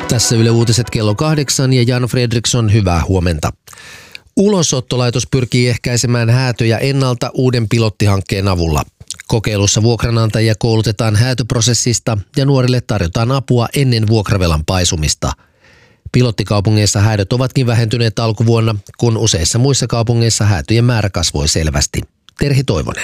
Tässä Yle Uutiset kello 8 ja Jan Fredriksson, hyvää huomenta. Ulosottolaitos pyrkii ehkäisemään häätöjä ennalta uuden pilottihankkeen avulla. Kokeilussa vuokranantajia koulutetaan häätöprosessista ja nuorille tarjotaan apua ennen vuokravelan paisumista. Pilottikaupungeissa häädöt ovatkin vähentyneet alkuvuonna, kun useissa muissa kaupungeissa häätöjen määrä kasvoi selvästi. Terhi Toivonen.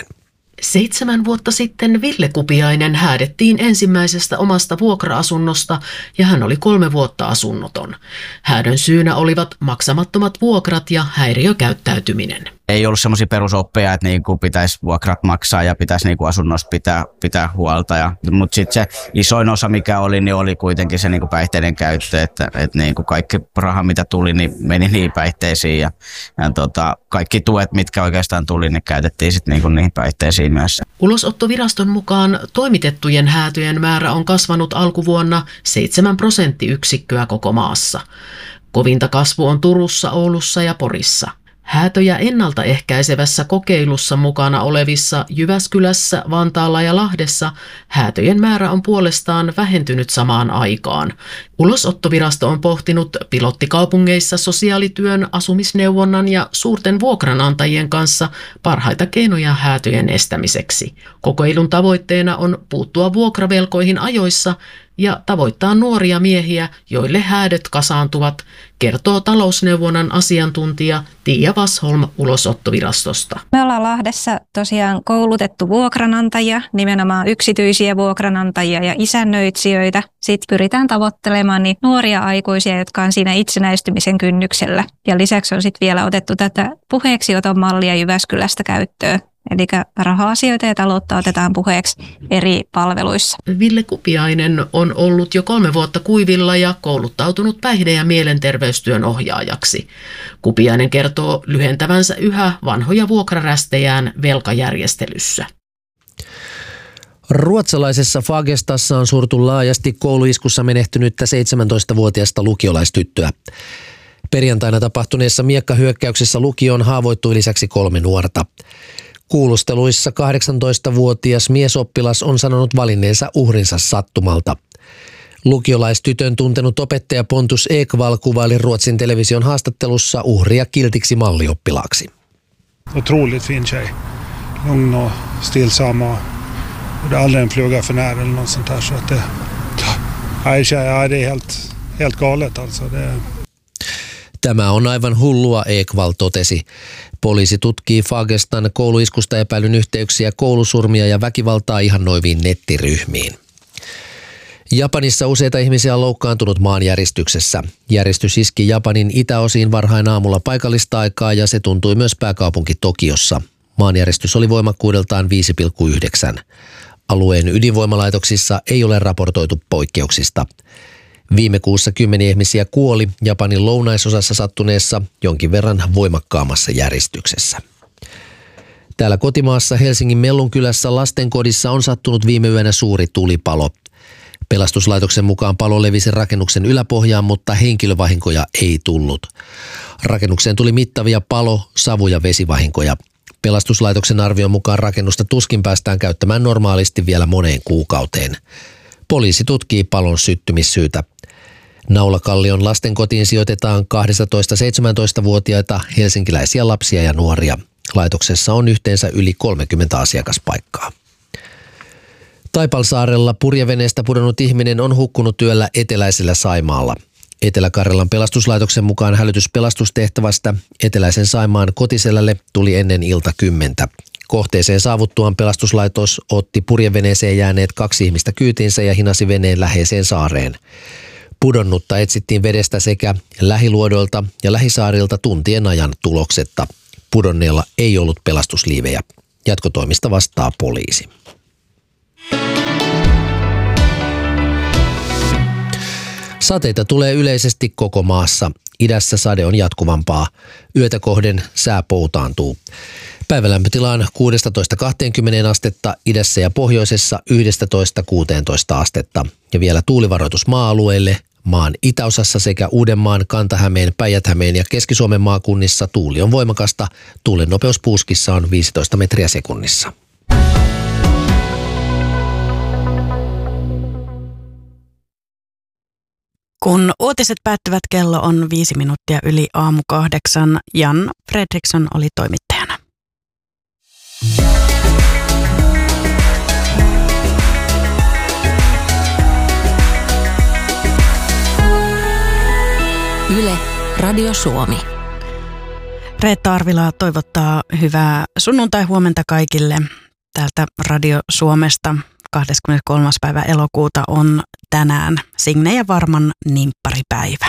7 vuotta sitten Ville Kupiainen häädettiin ensimmäisestä omasta vuokra-asunnosta ja hän oli 3 vuotta asunnoton. Häädön syynä olivat maksamattomat vuokrat ja häiriökäyttäytyminen. Ei ollut semmoisia perusoppeja, että pitäisi vuokrat maksaa ja pitäisi asunnosta pitää huolta. Mutta sitten se isoin osa, mikä oli, niin oli kuitenkin se päihteiden käyttö, että kaikki raha, mitä tuli, niin meni niihin päihteisiin. Ja kaikki tuet, mitkä oikeastaan tuli, niin käytettiin sitten niihin päihteisiin myös. Ulosottoviraston mukaan toimitettujen häätöjen määrä on kasvanut alkuvuonna 7 prosenttiyksikköä koko maassa. Kovinta kasvu on Turussa, Oulussa ja Porissa. Häätöjä ennaltaehkäisevässä kokeilussa mukana olevissa Jyväskylässä, Vantaalla ja Lahdessa häätöjen määrä on puolestaan vähentynyt samaan aikaan. Ulosottovirasto on pohtinut pilottikaupungeissa sosiaalityön, asumisneuvonnan ja suurten vuokranantajien kanssa parhaita keinoja häätöjen estämiseksi. Kokeilun tavoitteena on puuttua vuokravelkoihin ajoissa ja tavoittaa nuoria miehiä, joille häädöt kasaantuvat, kertoo talousneuvonnan asiantuntija Tiia Vasholm Ulosottovirastosta. Me ollaan Lahdessa tosiaan koulutettu vuokranantajia, nimenomaan yksityisiä vuokranantajia ja isännöitsijöitä. Sitten pyritään tavoittelemaan niin nuoria aikuisia, jotka on siinä itsenäistymisen kynnyksellä. Ja lisäksi on sitten vielä otettu tätä puheeksioton mallia Jyväskylästä käyttöön. Eli raha-asioita ja taloutta otetaan puheeksi eri palveluissa. Ville Kupiainen on ollut jo 3 vuotta kuivilla ja kouluttautunut päihde- ja mielenterveystyön ohjaajaksi. Kupiainen kertoo lyhentävänsä yhä vanhoja vuokrarästejään velkajärjestelyssä. Ruotsalaisessa Fagestassa on surtu laajasti kouluiskussa menehtynyttä 17-vuotiaista lukiolaistyttöä. Perjantaina tapahtuneessa miekkahyökkäyksessä lukioon haavoittui lisäksi 3 nuorta. Kuulusteluissa 18-vuotias miesoppilas on sanonut valinneensa uhrinsa sattumalta. Lukiolaistytön tuntenut opettaja Pontus Ekvall kuvaili Ruotsin television haastattelussa uhria kiltiksi mallioppilaaksi. Otroligt fin tjej. Lugn och stillsam och gjorde aldrig en fluga för nära eller något sånt där. Så att det är helt galet alltså. Tämä on aivan hullua, Ekvall totesi. Poliisi tutkii Fagestan kouluiskusta epäilyn yhteyksiä koulusurmia ja väkivaltaa ihannoiviin nettiryhmiin. Japanissa useita ihmisiä on loukkaantunut maanjäristyksessä. Järistys iski Japanin itäosiin varhain aamulla paikallista aikaa ja se tuntui myös pääkaupunki Tokiossa. Maanjäristys oli voimakkuudeltaan 5,9. Alueen ydinvoimalaitoksissa ei ole raportoitu poikkeuksista. Viime kuussa 10 ihmisiä kuoli Japanin lounaisosassa sattuneessa jonkin verran voimakkaamassa järistyksessä. Täällä kotimaassa Helsingin Mellunkylässä lastenkodissa on sattunut viime yönä suuri tulipalo. Pelastuslaitoksen mukaan palo levisi rakennuksen yläpohjaan, mutta henkilövahinkoja ei tullut. Rakennukseen tuli mittavia palo-, savu- ja vesivahinkoja. Pelastuslaitoksen arvion mukaan rakennusta tuskin päästään käyttämään normaalisti vielä moneen kuukauteen. Poliisi tutkii palon syttymissyytä. Naulakallion lastenkotiin sijoitetaan 12-17-vuotiaita helsinkiläisiä lapsia ja nuoria. Laitoksessa on yhteensä yli 30 asiakaspaikkaa. Taipalsaarella purjeveneestä pudonnut ihminen on hukkunut yöllä eteläisellä Saimaalla. Etelä-Karjalan pelastuslaitoksen mukaan hälytys pelastustehtävästä eteläisen Saimaan Kotiselälle tuli ennen ilta 10. Kohteeseen saavuttuaan pelastuslaitos otti purjeveneeseen jääneet 2 ihmistä kyytiinsä ja hinasi veneen läheiseen saareen. Pudonnutta etsittiin vedestä sekä lähiluodolta ja lähisaarilta tuntien ajan tuloksetta. Pudonneella ei ollut pelastusliivejä. Jatkotoimista vastaa poliisi. Sateita tulee yleisesti koko maassa. Idässä sade on jatkuvampaa. Yötä kohden sää poutaantuu. Päivälämpötila on 16-20 astetta, idässä ja pohjoisessa 11-16 astetta. Ja vielä tuulivaroitus maa-alueille. Maan itäosassa sekä Uudenmaan, Kanta-Hämeen, Päijät-Hämeen ja Keski-Suomen maakunnissa tuuli on voimakasta. Tuulen nopeus puuskissa on 15 metriä sekunnissa. Kun uutiset päättyvät, kello on 5 minuuttia yli 7:08. Jan Fredriksson oli toimittajana. Yle, Radio Suomi. Reetta Arvila toivottaa hyvää sunnuntai-huomenta kaikille täältä Radio Suomesta. 23. päivä elokuuta on tänään Signe ja Varman nimpparipäivä.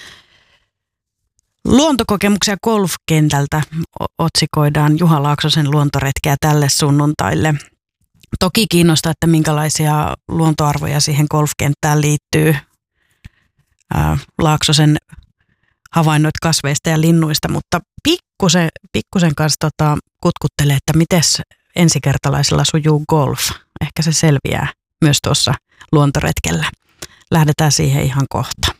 Luontokokemuksia golfkentältä otsikoidaan Juha Laaksosen luontoretkeä tälle sunnuntaille. Toki kiinnostaa, että minkälaisia luontoarvoja siihen golfkenttään liittyy. Laaksosen havainnot kasveista ja linnuista, mutta pikkusen kanssa kutkuttelee, että mites ensikertalaisilla sujuu golf. Ehkä se selviää myös tuossa luontoretkellä. Lähdetään siihen ihan kohta.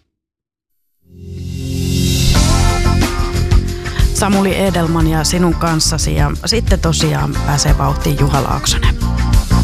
Samuli Edelman ja sinun kanssasi ja sitten tosiaan pääsee vauhtiin Juha Laaksonen.